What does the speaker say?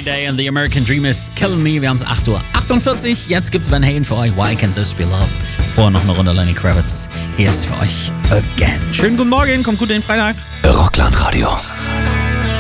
Every Day and the American Dream is Killing Me. Wir haben es 8:48 Uhr. Jetzt gibt's Van Halen für euch. Why Can't This Be Love? Vorher noch eine Runde Lenny Kravitz. Hier ist für euch Again. Schönen guten Morgen, kommt gut in den Freitag. Rockland Radio.